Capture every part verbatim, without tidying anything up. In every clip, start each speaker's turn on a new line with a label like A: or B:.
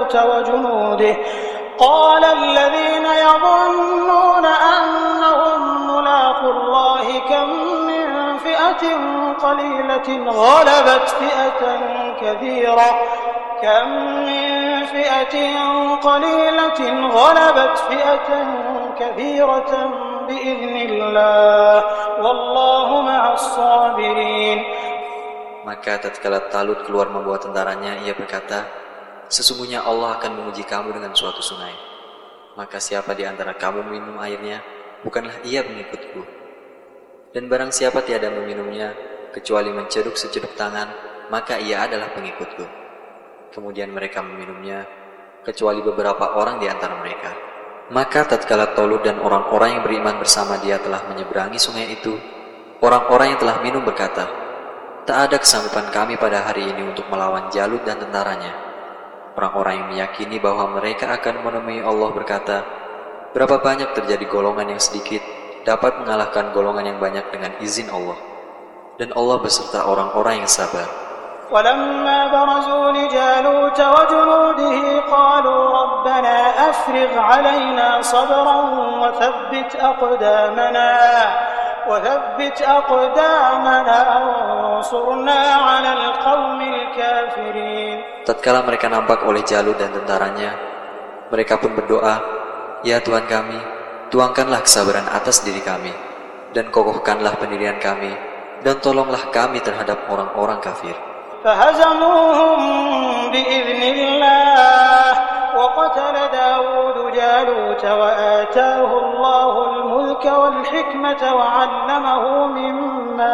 A: جالوت وجنوده قال الذين يظنون أنهم ملاقو الله كم من فئة قليلة غلبت فئة كثيرة كم من فئة قليلة غلبت فئة كثيرة بإذن الله والله مع الصابرين.
B: Maka tatkala Talut keluar membawa tentaranya, ia berkata, sesungguhnya Allah akan menguji kamu dengan suatu sungai. Maka siapa di antara kamu minum airnya, bukanlah ia pengikutku. Dan barang siapa tiada meminumnya, kecuali menceduk seceduk tangan, maka ia adalah pengikutku. Kemudian mereka meminumnya, kecuali beberapa orang di antara mereka. Maka tatkala Talut dan orang-orang yang beriman bersama dia telah menyeberangi sungai itu, orang-orang yang telah minum berkata, tak ada kesanggupan kami pada hari ini untuk melawan Jalut dan tentaranya. Orang-orang yang meyakini bahwa mereka akan menemui Allah berkata, berapa banyak terjadi golongan yang sedikit dapat mengalahkan golongan yang banyak dengan izin Allah. Dan Allah beserta orang-orang yang sabar.
A: ولما برزوا لجالوت وجنوده قالوا ربنا أفرغ علينا صبرا وثبت أقدامنا وثبت أقدامنا وانصرنا على القوم الكافرين.
B: Tatkala mereka nampak oleh Jalut dan tentaranya, mereka pun berdoa, ya Tuhan kami, tuangkanlah kesabaran atas diri kami, dan kokohkanlah pendirian kami, dan tolonglah kami terhadap orang-orang kafir.
A: فهزموهم بإذن الله وقتل داود جالوت وآتاه الله الملك والحكمة وعلمه مما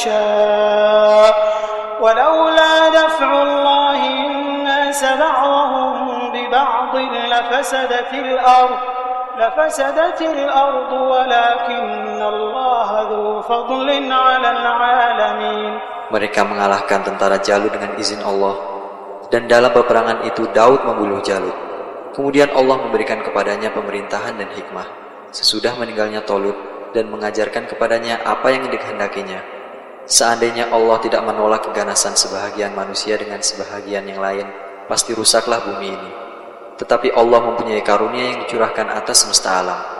A: يشاء ولولا دفع الله الناس بعضهم ببعض لفسدت الأرض لفسدت الأرض ولكن الله ذو فضل على العالمين.
B: Mereka mengalahkan tentara Jalut dengan izin Allah, dan dalam peperangan itu Daud membunuh Jalut. Kemudian Allah memberikan kepadanya pemerintahan dan hikmah sesudah meninggalnya Talut, dan mengajarkan kepadanya apa yang dikehendakinya. Seandainya Allah tidak menolak keganasan sebahagian manusia dengan sebahagian yang lain, pasti rusaklah bumi ini. Tetapi Allah mempunyai karunia yang dicurahkan atas semesta alam.